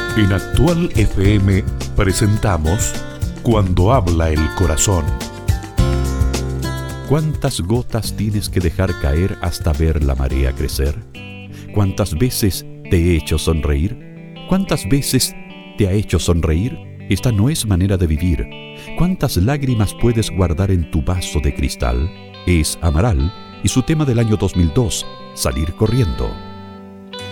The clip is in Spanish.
En Actual FM presentamos Cuando habla el corazón. ¿Cuántas gotas tienes que dejar caer hasta ver la marea crecer? ¿Cuántas veces te he hecho sonreír? ¿Cuántas veces te ha hecho sonreír? Esta no es manera de vivir. ¿Cuántas lágrimas puedes guardar en tu vaso de cristal? Es Amaral y su tema del año 2002, Salir corriendo.